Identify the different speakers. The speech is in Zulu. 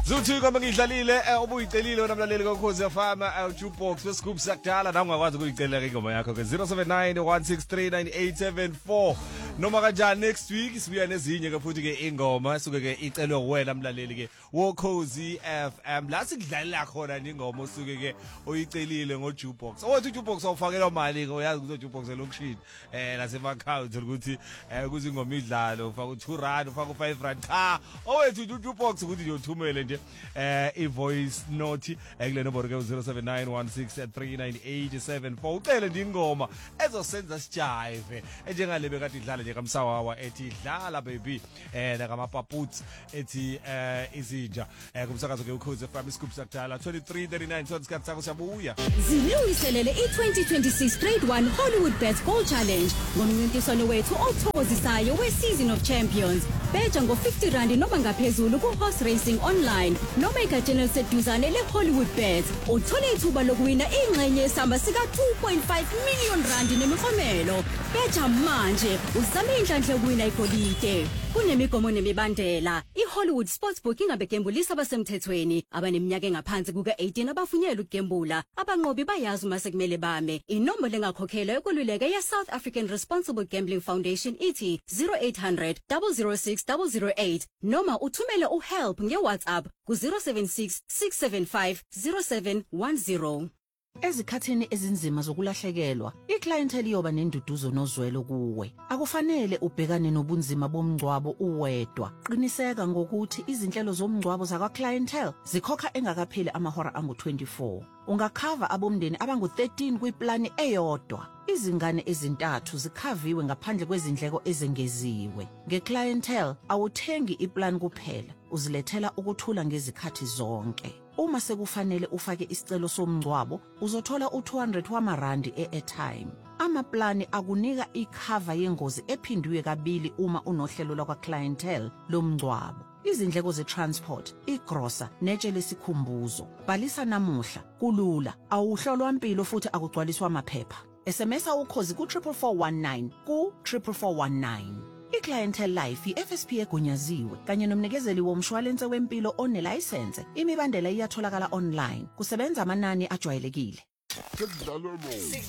Speaker 1: Zuthiko mangidlalile obuyicelile wena mlaleli koKhosi FM jukebox weScoop sakudala na ungakwazi ukuyicela ke ingoma yakho ke 0791639874 noma kanjani next week sibuya nezinye ke futhi ke ingoma suke ke icelwe wena mlaleli ke woKhosi FM la sikudlalela khona ingoma osuke ke oyicelile ngojukebox othi ujukebox awufakelwa imali ke uyazi ukuthi ujukebox elokushini lasema account ukuthi kuzingoma idlalo ufaka u2 rand ufaka u5 rand cha owethu ujukebox ukuthi uyothumele nje i-voice note kule nombolo ke 0791639874 ucele nje ingoma ezosenza sijive njengale bekade idlala nje kaMsawawa ethi dlala baby nakamapaputsi ethi izinja kumsakazo ke uKhosi FM iScoop sakudala 2339 so isikhathi sakho siyabuya
Speaker 2: zilungiselele i2026 Grade 1 Hollywood Bet Goal Challenge ngomncintiswano wethu othokozisayo we-Season of Champions beja ngo50 rand noma ngaphezulu ku-horse racing online noma egatsheni eliseduzane le-Hollywood Bet uthole ithuba lokuwina ingxenye yesamba sika2.5 million rand nemiklomelo beja manje usame inhlanhla yokuwina igolide kunemigomo nemibandela iHollywood Sportsbook ingabegembulisa abasemthethweni abaneminyaka engaphansi kuka18 abafunyela ukugembula abanqobi bayazi uma sekumele bame inombolo engakhokhelwa yokululeka ye-South African Responsible Gambling Foundation ithi 0800 006 008 noma uthumele uhelp ngeWhatsApp ku 076 675 0710
Speaker 3: Ezikhathini ezinzima zokulahlekelwa, iclientele iyoba nenduduzo nozwelo kuwe. Akufanele ubhekane nobunzima bomngcwabo uwedwa. Qiniseka ngokuthi izinhlelo zomngcwabo zakwa-clientele zikhokha engakapheli amahora angu-24. Ungakhava abomndeni abangu-13 kwiplani eyodwa. Izingane ezintathu zikhaviwe ngaphandle kwezindleko ezengeziwe. Nge-clientele awuthengi iplan kuphela, uzilethela ukuthula ngezikhathi zonke. Uma sekufanele ufake isicelo somngcwabo, uzothola u200 wamarandi e-airtime. Amaplani akunika ikhava yengozi ephindiwe kabili uma unohlelo lakwa-clientele lomngcwabo. Izindleko ze-transport, igrosa, netshe lesikhumbuzo. Bhalisa namuhla, kulula, awuhlolwa impilo futhi akugcwaliswa amaphepha. SMS ukhozi ku44419 ku44419. I-Clientele Life i-FSP egunyaziwe kanye nomnikezeli womshwalense wempilo onelayisense imibandela iyatholakala online kusebenza amanani ajwayelekile.